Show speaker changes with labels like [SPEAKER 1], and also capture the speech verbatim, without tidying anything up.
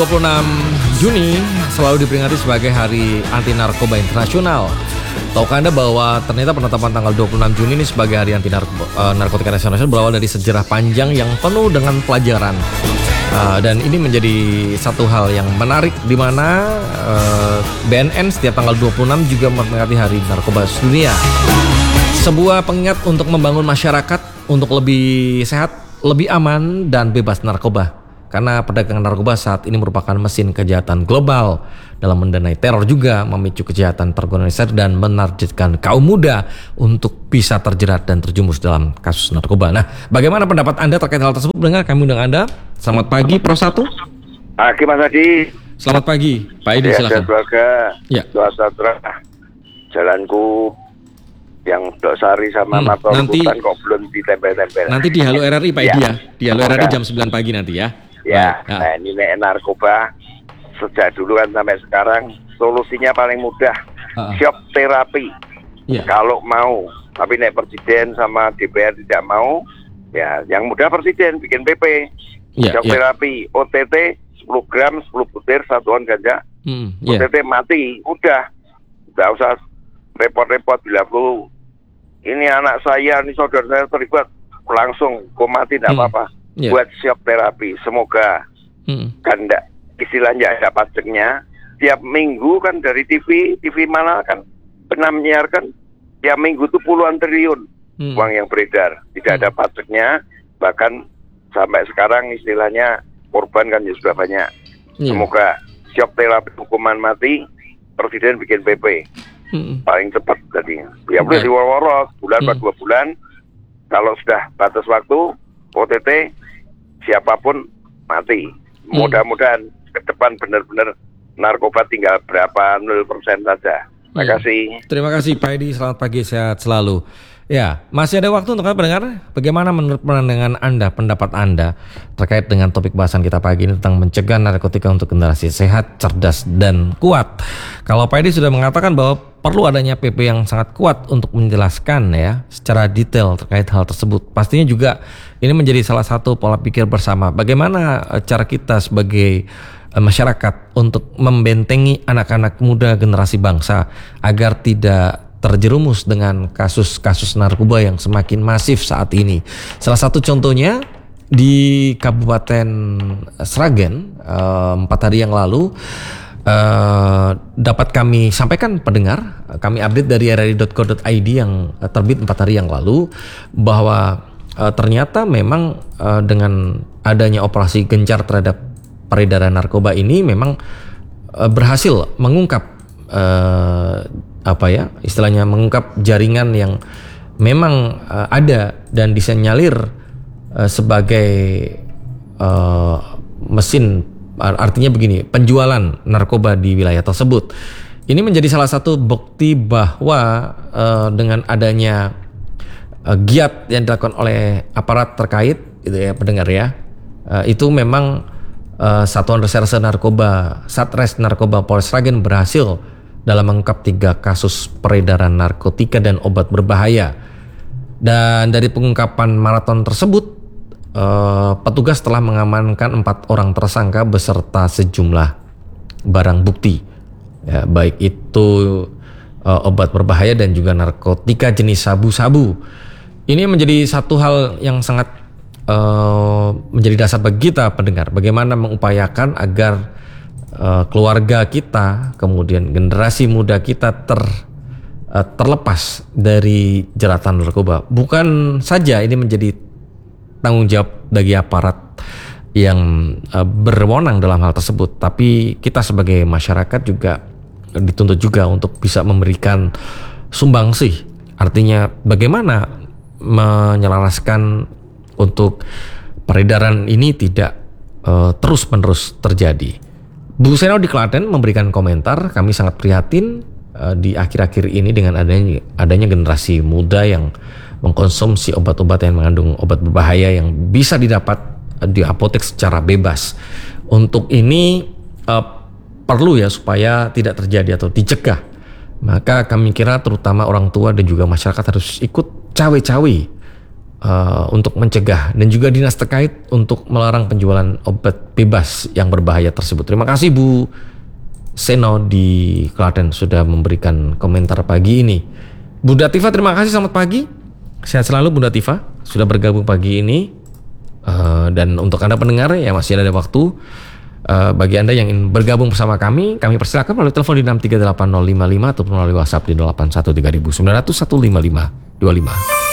[SPEAKER 1] dua puluh enam Juni selalu diperingati sebagai Hari Anti Narkoba Internasional. Tahukah Anda bahwa ternyata penetapan tanggal dua puluh enam Juni ini sebagai Hari Anti Narkotika Nasional berawal dari sejarah panjang yang penuh dengan pelajaran. Uh, dan ini menjadi satu hal yang menarik di mana uh, B N N setiap tanggal dua puluh enam juga memperingati Hari Narkoba Sedunia. Sebuah pengingat untuk membangun masyarakat untuk lebih sehat, lebih aman dan bebas narkoba. Karena perdagangan narkoba saat ini merupakan mesin kejahatan global dalam mendanai teror, juga memicu kejahatan terorganisasi dan menargetkan kaum muda untuk bisa terjerat dan terjumus dalam kasus narkoba. Nah, bagaimana pendapat Anda terkait hal tersebut? Dengar kami undang Anda. Selamat pagi, Pro satu.
[SPEAKER 2] Pagi, Mas Adi.
[SPEAKER 1] Selamat pagi, Pak Edi,
[SPEAKER 2] ya,
[SPEAKER 1] silakan.
[SPEAKER 2] Keluarga,
[SPEAKER 1] ya.
[SPEAKER 2] Doa Satra, jalanku yang Dok Sari sama hmm, Mator
[SPEAKER 1] nanti,
[SPEAKER 2] Hutan kok belum ditempel-tempel.
[SPEAKER 1] Nanti di Halo R R I Pak
[SPEAKER 2] ya.
[SPEAKER 1] Edi ya. Di Halo R R I jam sembilan pagi nanti ya.
[SPEAKER 2] Ya,
[SPEAKER 1] Baik,
[SPEAKER 2] nah ini nek narkoba sejak dulu kan sampai sekarang solusinya paling mudah, uh-uh. shock terapi. Yeah. Kalau mau, tapi nek Presiden sama D P R tidak mau, ya yang mudah Presiden bikin P P. Yeah, shock yeah. terapi, O T T sepuluh gram, sepuluh butir, satuan ganja, mm, yeah. O T T mati, udah, nggak usah repot-repot bila perlu. Ini anak saya, ini saudara saya terlibat, langsung kok mati tidak mm. apa-apa. Yeah. Buat shock terapi, semoga hmm. kan enggak, istilahnya ada pajaknya tiap minggu kan dari T V, T V mana kan pernah menyiarkan tiap minggu tuh puluhan triliun hmm. uang yang beredar, tidak hmm. ada pajaknya, bahkan sampai sekarang istilahnya korban kan ya sudah banyak. Yeah. Semoga shock terapi hukuman mati, Presiden bikin P P hmm. paling cepat tadi. Ya boleh diwor-wor bulan hmm. dua bulan, kalau sudah batas waktu O T T siapapun mati. Mudah-mudahan ke depan benar-benar narkoba tinggal berapa nol persen saja. Terima
[SPEAKER 1] ya.
[SPEAKER 2] kasih.
[SPEAKER 1] Terima kasih Pak Edi, selamat pagi, sehat selalu. Ya, masih ada waktu untuk pendengar. Bagaimana menurut pandangan Anda, pendapat Anda terkait dengan topik bahasan kita pagi ini tentang mencegah narkotika untuk generasi sehat, cerdas dan kuat. Kalau Pak Edi sudah mengatakan bahwa perlu adanya P P yang sangat kuat untuk menjelaskan ya secara detail terkait hal tersebut. Pastinya juga ini menjadi salah satu pola pikir bersama. Bagaimana cara kita sebagai masyarakat untuk membentengi anak-anak muda generasi bangsa agar tidak terjerumus dengan kasus-kasus narkoba yang semakin masif saat ini. Salah satu contohnya di Kabupaten Sragen empat hari yang lalu Uh, dapat kami sampaikan pendengar, kami update dari r r i dot co dot i d yang terbit empat hari yang lalu bahwa uh, ternyata memang uh, dengan adanya operasi gencar terhadap peredaran narkoba ini memang uh, berhasil mengungkap uh, apa ya istilahnya mengungkap jaringan yang memang uh, ada dan disenyalir uh, sebagai uh, mesin. Artinya begini, penjualan narkoba di wilayah tersebut. Ini menjadi salah satu bukti bahwa uh, dengan adanya uh, giat yang dilakukan oleh aparat terkait, gitu ya pendengar ya, uh, itu memang uh, Satuan Reserse Narkoba Satres Narkoba Polres Sragen berhasil dalam mengungkap tiga kasus peredaran narkotika dan obat berbahaya. Dan dari pengungkapan maraton tersebut, Uh, petugas telah mengamankan empat orang tersangka beserta sejumlah barang bukti, ya, baik itu uh, obat berbahaya dan juga narkotika jenis sabu-sabu. Ini menjadi satu hal yang sangat uh, menjadi dasar bagi kita pendengar, bagaimana mengupayakan agar uh, keluarga kita, kemudian generasi muda kita ter uh, terlepas dari jeratan narkoba. Bukan saja ini menjadi tanggung jawab bagi aparat yang uh, berwenang dalam hal tersebut, tapi kita sebagai masyarakat juga dituntut juga untuk bisa memberikan sumbangsih. Artinya bagaimana menyelaraskan untuk peredaran ini tidak uh, terus-menerus terjadi. Bu Seno di Klaten memberikan komentar, kami sangat prihatin uh, di akhir-akhir ini dengan adanya adanya generasi muda yang mengkonsumsi obat-obat yang mengandung obat berbahaya yang bisa didapat di apotek secara bebas. Untuk ini uh, perlu ya supaya tidak terjadi atau dicegah. Maka kami kira terutama orang tua dan juga masyarakat harus ikut cawe-cawe uh, untuk mencegah, dan juga dinas terkait untuk melarang penjualan obat bebas yang berbahaya tersebut. Terima kasih Bu Seno di Klaten sudah memberikan komentar pagi ini. Bu Dativa, terima kasih, selamat pagi. Sehat selalu Bu Dativa, sudah bergabung pagi ini. Uh, dan untuk Anda pendengar ya, masih ada waktu. Uh, bagi Anda yang ingin bergabung bersama kami, kami persilakan melalui telepon di enam tiga delapan nol lima lima ataupun melalui WhatsApp di nol delapan satu tiga sembilan nol nol satu lima lima dua lima.